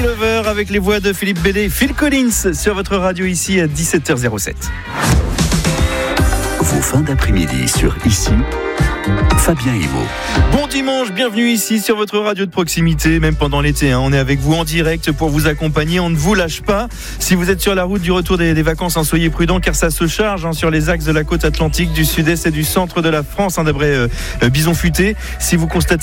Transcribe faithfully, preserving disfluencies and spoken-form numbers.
Lover avec les voix de Philippe Bédé, Phil Collins sur votre radio ici à dix-sept heures zéro sept. Vos fins d'après-midi sur Ici, Fabien Emo. Bon dimanche, bienvenue ici sur votre radio de proximité, même pendant l'été. Hein, on est avec vous en direct pour vous accompagner, on ne vous lâche pas. Si vous êtes sur la route du retour des, des vacances, hein, soyez prudents car ça se charge hein, sur les axes de la côte atlantique, du sud-est et du centre de la France, hein, d'après euh, Bison Futé. Si vous constatez